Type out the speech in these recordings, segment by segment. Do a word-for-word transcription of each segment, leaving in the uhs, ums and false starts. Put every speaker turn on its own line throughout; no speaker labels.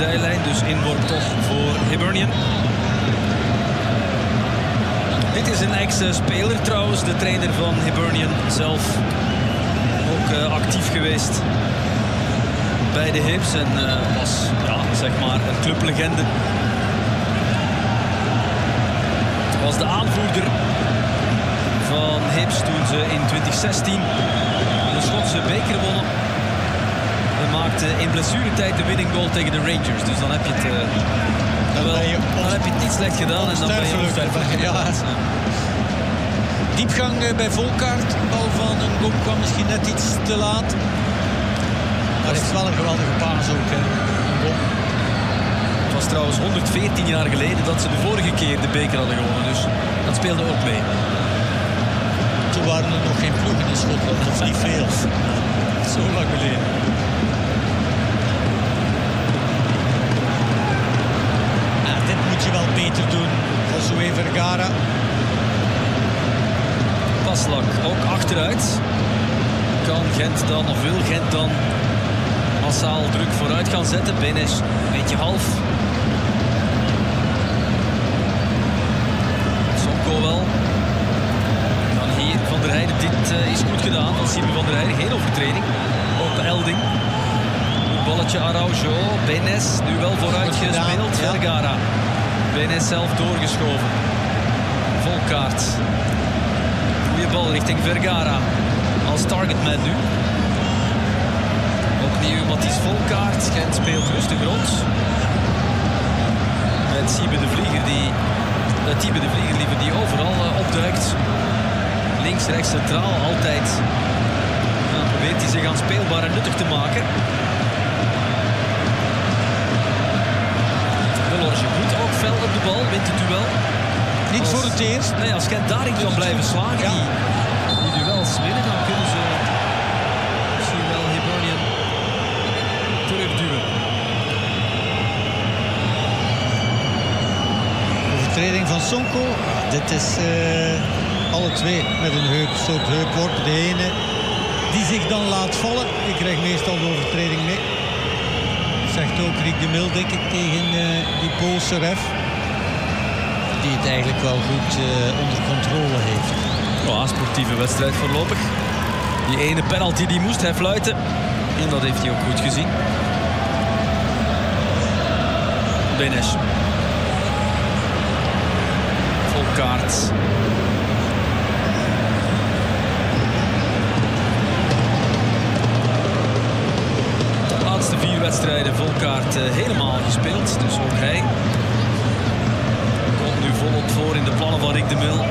zijlijn. Dus inworp toch voor Hibernian. Dit is een ex-speler trouwens. De trainer van Hibernian zelf. Ook uh, actief geweest bij de Hibs. En uh, was ja, zeg maar een clublegende. Was de aanvoerder van Hibs toen ze in twintig zestien de Schotse beker wonnen. En maakte in blessuretijd de winning goal tegen de Rangers. Dus dan heb je het, uh, dan wel, dan heb je het niet slecht gedaan. En dan ben je onsterfelijk.
Ja. Ja. Diepgang bij Volkaart. De bal van een Gom kwam misschien net iets te laat. Maar het is wel een geweldige paas ook. Hè.
Het was trouwens honderdveertien jaar geleden dat ze de vorige keer de beker hadden gewonnen. Dus dat speelde ook mee.
Toen waren er nog geen ploegen in Schotland. Of niet veel. Zo lang geleden. Ja, dit moet je wel beter doen. Josué Vergara.
Paslak ook achteruit. Kan Gent dan, of wil Gent dan massaal druk vooruit gaan zetten. Benes een beetje half. Sonko wel. Dan hier Van der Heijden. Dit uh, is goed gedaan van Simon Van der Heijden. Geen overtreding op Elding. Goed balletje Araujo. Benes nu wel vooruit gespeeld. Ja. Vergara. Benes zelf doorgeschoven. Volkaart. Goeie bal richting Vergara. Als targetman nu. Opnieuw Mathies Volkaart. Gent speelt rustig rond. Met Siebe de Vlieger die... Uh, Thiebe de Vlieger liever die overal uh, opduikt. Links, rechts, centraal. Altijd nou, probeert hij zich aan speelbaar en nuttig te maken. Delorge goed ook fel op de bal. Wint het duel.
Niet
als,
voor het eerst.
Nee, als Gent daarin kan blijven slagen, ja. die, die duels winnen, dan kunnen ze misschien wel Hibernian terugduwen.
Overtreding van Sonko. Dit is uh, alle twee met een heup, soort heupworp. De ene die zich dan laat vallen. Die krijgt meestal de overtreding mee. Zegt ook Riek de Mil, denk ik, tegen uh, die Poolse ref. Die het eigenlijk wel goed uh, onder controle heeft.
Oh, sportieve wedstrijd voorlopig. Die ene penalty die moest hij fluiten. En dat heeft hij ook goed gezien. Benes. Volkaart. De laatste vier wedstrijden Volkaart uh, helemaal gespeeld. Dus ook hij komt nu volop voor in de plannen van Riek de Mil.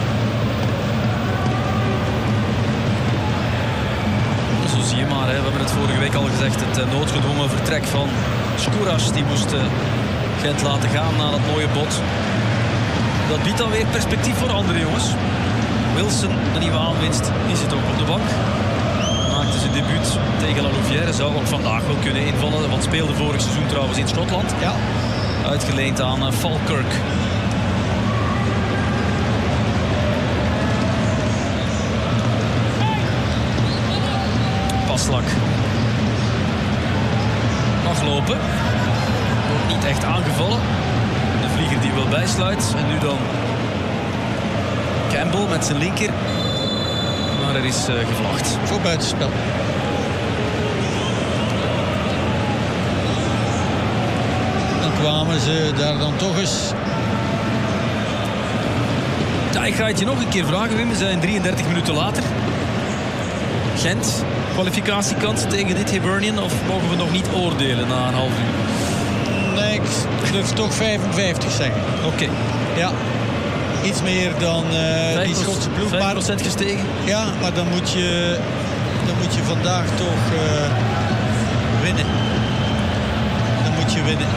Zo zie je maar, hè. We hebben het vorige week al gezegd. Het uh, noodgedwongen vertrek van Skouras. Die moest uh, Gent laten gaan na dat mooie bot. Dat biedt dan weer perspectief voor andere jongens. Wilson, de nieuwe aanwinst, die zit ook op de bank. Maakte zijn debuut tegen La Louvière. Zou ook vandaag wel kunnen invallen. Want speelde vorig seizoen trouwens in Schotland.
Ja.
Uitgeleend aan uh, Falkirk. Paslak. Mag lopen. Wordt niet echt aangevallen. De Vlieger die wel bijsluit. En nu dan Campbell met zijn linker. Maar er is uh, gevlacht.
Voor buitenspel. Dan kwamen ze daar dan toch eens.
Ja, ik ga het je nog een keer vragen, Wim. We zijn drieëndertig minuten later. Gent, kwalificatiekans tegen dit Hibernian, of mogen we nog niet oordelen na een half uur?
Nee, ik durf toch vijfenvijftig zeggen.
Oké. Okay.
Ja, iets meer dan uh, die Schotse ploeg.
vijf procent gestegen?
Ja, maar dan moet je, dan moet je vandaag toch uh, winnen. Dan moet je winnen.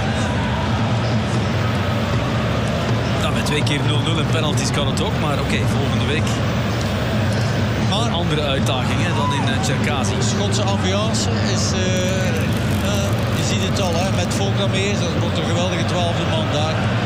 Nou, met twee keer nul nul en penalties kan het ook, maar oké, okay, volgende week. Maar een andere uitdaging hè, dan in uh, Cherkasy.
Schotse ambiance is, uh, uh, je ziet het al, hè, met volk daarmee, dat wordt een geweldige twaalfde man daar.